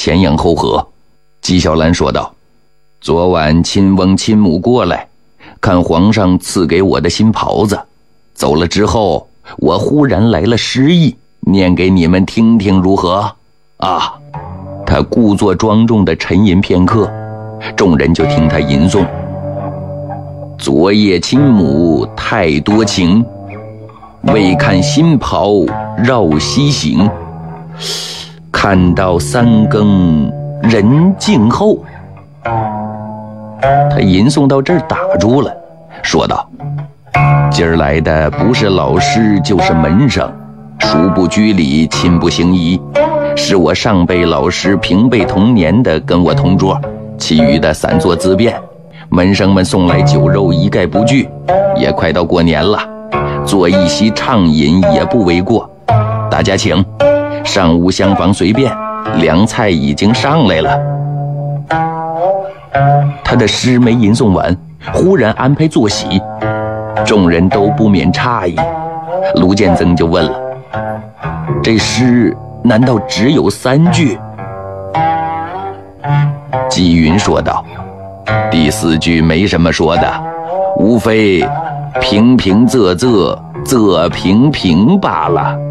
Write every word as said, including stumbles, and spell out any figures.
前仰后合。纪晓岚说道：昨晚亲翁亲母过来，看皇上赐给我的新袍子，走了之后，我忽然来了诗意，念给你们听听如何？啊！他故作庄重地沉吟片刻，众人就听他吟诵：昨夜亲母太多情，为看新袍绕西行，看到三更人静后。他吟诵到这儿打住了，说道：今儿来的不是老师就是门生，叔不拘礼，亲不行仪，是我上辈老师平辈同年的跟我同桌，其余的散作自便。门生们送来酒肉一概不拒，也快到过年了，做一席畅饮也不为过。大家请，上午厢房随便，凉菜已经上来了。他的诗没吟诵完，忽然安排坐席，众人都不免诧异。卢建增就问了：这诗难道只有三句？纪云说道：第四句没什么说的，无非平平仄仄仄平平罢了。